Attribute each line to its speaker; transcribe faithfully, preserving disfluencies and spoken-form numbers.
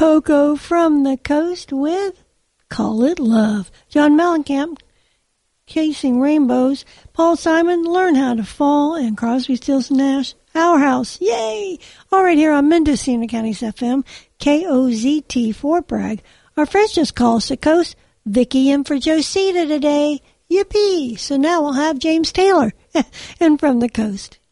Speaker 1: Poco from the Coast with Call It Love. John Mellencamp, Chasing Rainbows. Paul Simon, Learn How to Fall. And Crosby, Stills Nash, Our House. Yay! All right, here on Mendocino County's F M, K O Z T Fort Bragg. Our friends just called us the coast. Vicky in for Josita today. Yippee! So now we'll have James Taylor and From the Coast.